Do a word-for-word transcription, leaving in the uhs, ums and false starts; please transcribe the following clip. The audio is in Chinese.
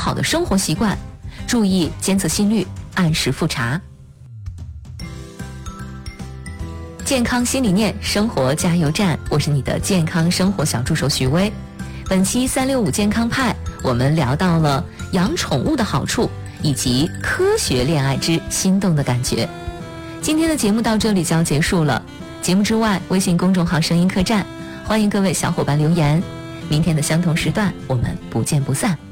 好的生活习惯，注意监测心率，按时复查。健康新理念，生活加油站，我是你的健康生活小助手许巍。本期三六五健康派，我们聊到了养宠物的好处，以及科学恋爱之心动的感觉。今天的节目到这里就要结束了。节目之外，微信公众号声音客栈，欢迎各位小伙伴留言。明天的相同时段，我们不见不散。